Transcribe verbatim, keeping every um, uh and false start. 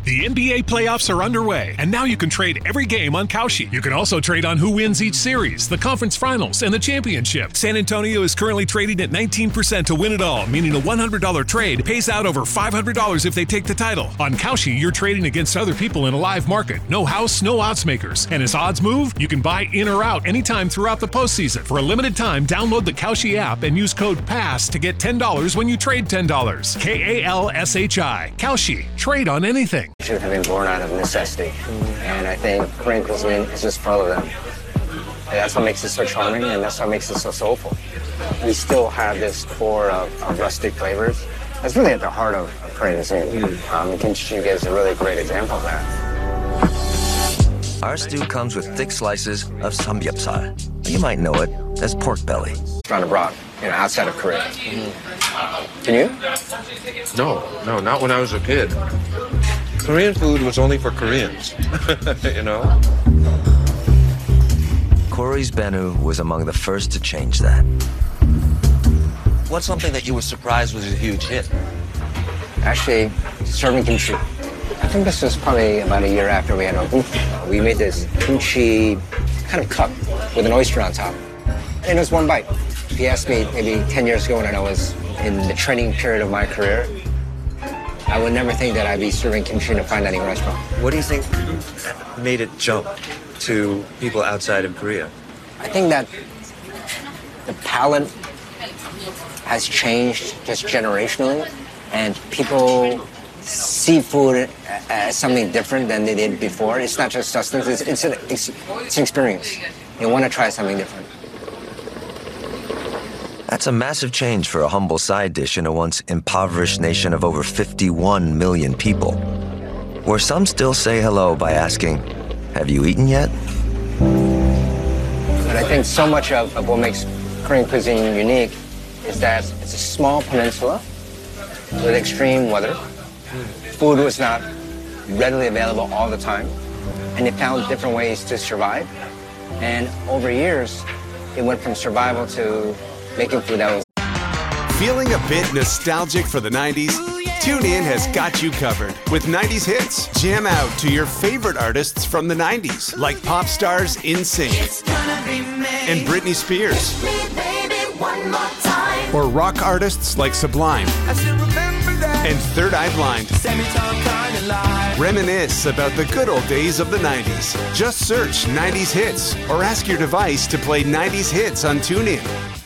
The N B A playoffs are underway, and now you can trade every game on Kalshi. You can also trade on who wins each series, the conference finals, and the championship. San Antonio is currently trading at nineteen percent to win it all, meaning a one hundred dollars trade pays out over five hundred dollars if they take the title. On Kalshi, you're trading against other people in a live market. No house, no odds makers. And as odds move, you can buy in or out anytime throughout the postseason. For a limited time, download the Kalshi app and use code PASS to get ten dollars when you trade ten dollars. K A L S H I. Kalshi. Trade on anything. Should have been born out of necessity. And I think Korean cuisine is just full of them. And that's what makes it so charming, and that's what makes it so soulful. We still have this core of, of rustic flavors. That's really at the heart of, of Korean cuisine. Mm. Um, and kimchi jjigae is a really great example of that. Our stew comes with thick slices of samgyeopsal. You might know it as pork belly. Restaurant abroad, you know, outside of Korea. Mm. Can you? No, no, not when I was a kid. Korean food was only for Koreans, you know? Corey's Benu was among the first to change that. What's something that you were surprised was a huge hit? Actually, serving kimchi. I think this was probably about a year after we had opened. We made this kimchi kind of cup with an oyster on top. And it was one bite. If you asked me maybe ten years ago when I was in the training period of my career, I would never think that I'd be serving kimchi in a fine dining restaurant. What do you think made it jump to people outside of Korea? I think that the palate has changed just generationally, and people see food as something different than they did before. It's not just sustenance, it's, it's, an, it's, it's an experience. You want to try something different. That's a massive change for a humble side dish in a once impoverished nation of over fifty-one million people, where some still say hello by asking, "Have you eaten yet?" And I think so much of, of what makes Korean cuisine unique is that it's a small peninsula with extreme weather. Food was not readily available all the time, and they found different ways to survive. And over years, it went from survival to making food that was... Feeling a bit nostalgic for the nineties? TuneIn has got you covered with nineties hits. Jam out to your favorite artists from the nineties, like pop stars NSYNC and Britney Spears, or rock artists like Sublime and Third Eye Blind. Reminisce about the good old days of the nineties. Just search nineties hits or ask your device to play nineties hits on TuneIn.